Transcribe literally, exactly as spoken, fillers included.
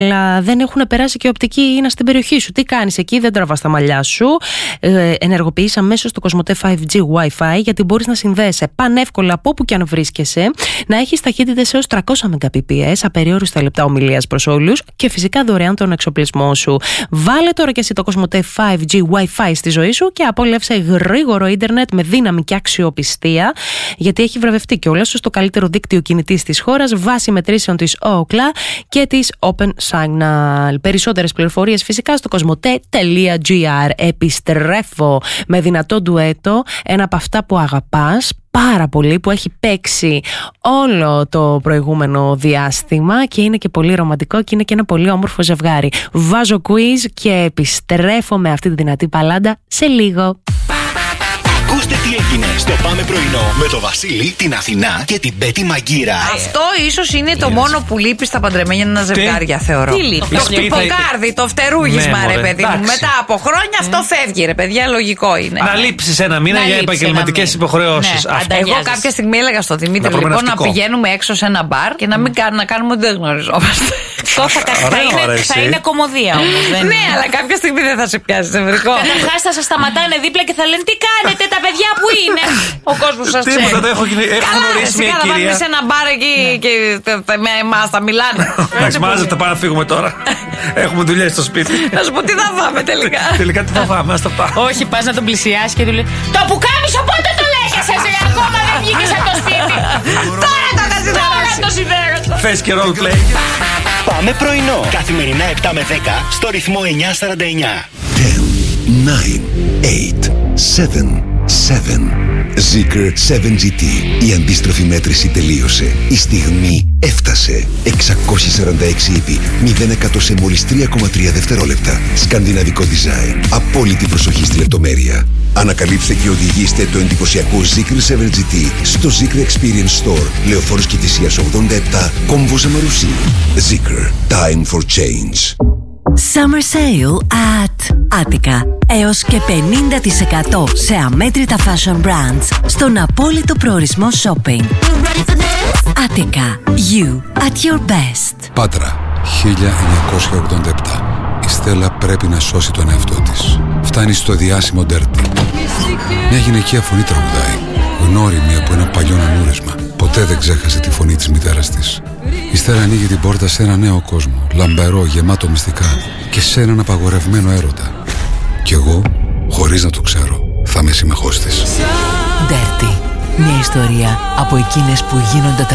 αλλά δεν έχουν περάσει και οπτική ίνα στην περιοχή σου. Τι κάνεις εκεί, δεν τραβάς τα μαλλιά σου. Ε, ενεργοποιείς αμέσως το Κοσμοτέ φάιβ τζι Wi-Fi, γιατί μπορείς να συνδέεσαι πανεύκολα από όπου και αν βρίσκεσαι, να έχεις ταχύτητες έως τριακόσια Mbps, απεριόριστα λεπτά ομιλίας προς όλους και φυσικά δωρεάν τον εξοπλισμό σου. Βάλε τώρα και εσύ το Κοσμοτέ φάιβ τζι Wi-Fi στη ζωή σου και απόλαυσε γρήγορο ίντερνετ με δύναμη και αξιοπιστία, γιατί έχει βραβευτεί κιόλας στο καλύτερο δίκτυο κινητής της χώρας βάσει μετρήσεων της Ookla και της Open Signal. Περισσότερες πληροφορίες φυσικά στο κοσμοτέ τελεία τζι άρ. Επιστρέφω με δυνατό ντουέτο, ένα από αυτά που αγαπάς πάρα πολύ, που έχει παίξει όλο το προηγούμενο διάστημα και είναι και πολύ ρομαντικό και είναι και ένα πολύ όμορφο ζευγάρι. Βάζω quiz και επιστρέφω με αυτή τη δυνατή παλάντα σε λίγο. Ακούστε τι έγινε στο Πάμε Πρωινό με το Βασίλη, την Αθηνά και την Πέτη Μαγκύρα. Αυτό ίσως είναι το μόνο που λείπει στα παντρεμένια ζευγάρια, θεωρώ. Τι λείπει? Το χτυποκάρδι, το φτερούγισμα, Ναι, ρε μωρέ, παιδί μου. εντάξει. Μετά από χρόνια αυτό φεύγει, ρε παιδιά, λογικό είναι. Να λείψεις ένα μήνα Να για λείψεις επαγγελματικές ένα μήνα. υποχρεώσεις. Ναι. Αυτό. Εγώ κάποια στιγμή έλεγα στο Δημήτρη, Να λοιπόν, να προμενευτικό. πηγαίνουμε έξω σε ένα μπαρ και να μην κάνουμε, να κάνουμε ότι δεν γνωριζόμαστε. Αυτό θα, κα- θα, Ωραίο, είναι, ωραία, θα εσύ. είναι κομμωδία όμως. Δεν... Ναι, αλλά κάποια στιγμή δεν θα σε πιάσει νευρικό. Καταρχάς θα σας σταματάνε δίπλα και θα λένε τι κάνετε, τα παιδιά που είναι. Ο κόσμος σας ξέρει. Τίποτα, δεν έχω γυ- έχω Καλά, γνωρίσει εσύ μια καλά, πάμε κυρία. σε ένα μπαρ εκεί και th- th- με εμάς θα μιλάνε. Εντάξει, μάζευτε, πάμε να φύγουμε τώρα. Έχουμε δουλειές στο σπίτι. Να σου πω τι θα φάμε τελικά. Τελικά τι θα φάμε, ας τα πάμε. Όχι, πας να τον πλησιάσει και του λέει το πουκάμισο πότε το λέγεσαι, εσύ ακόμα δεν βγήκες από το σπίτι. Τώρα το θα Τώρα το συντέρασω. Θες και role play. Πάμε Πρωινό. Καθημερινά επτά με δέκα στο ρυθμό εννιά σαράντα εννιά. ten, nine, eight, seven, seven. Zikr σέβεν τζι τι. Η αντίστροφη μέτρηση τελείωσε. Η στιγμή έφτασε. εξακόσια σαράντα έξι ύπη, μηδέν εκατό σε μόλις τρία κόμμα τρία δευτερόλεπτα. Σκανδιναβικό design. Απόλυτη προσοχή στη λεπτομέρεια. Ανακαλύψτε και οδηγήστε το εντυπωσιακό Zikr σέβεν τζι τι στο Zikr Experience Store, Λεωφόρος Κηφισίας ογδόντα επτά, Κόμβος Αμαρουσί. Zikr. Time for change. Summer Sale at Attica. Έως και πενήντα τοις εκατό σε αμέτρητα fashion brands στον απόλυτο προορισμό shopping. Attica. You at your best. Πάτρα, χίλια εννιακόσια ογδόντα επτά. Η Στέλλα πρέπει να σώσει τον εαυτό της. Φτάνει στο διάσημο Dirty. Μια γυναικεία φωνή τραγουδάει, γνώριμη από ένα παλιό ανούρισμα. Ποτέ δεν ξέχασε τη φωνή της μητέρας της. Η Στέλλα ανοίγει την πόρτα σε ένα νέο κόσμο, λαμπερό, γεμάτο μυστικά και σε έναν απαγορευμένο έρωτα. Κι εγώ, χωρίς να το ξέρω, θα είμαι συμμεχός της. Dirty. Μια ιστορία από εκείνες που γίνονται